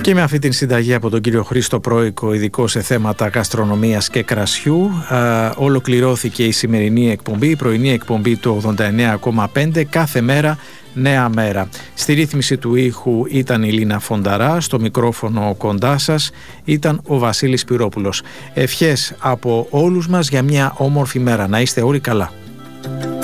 Και με αυτή την συνταγή από τον κύριο Χρήστο Πρόικο, ειδικό σε θέματα γαστρονομίας και κρασιού, ολοκληρώθηκε η σημερινή εκπομπή, η πρωινή εκπομπή του 89,5, κάθε μέρα νέα μέρα. Στη ρύθμιση του ήχου ήταν η Λίνα Φονταρά, στο μικρόφωνο κοντά σας ήταν ο Βασίλης Πυρόπουλος. Ευχές από όλους μας για μια όμορφη μέρα. Να είστε όλοι καλά.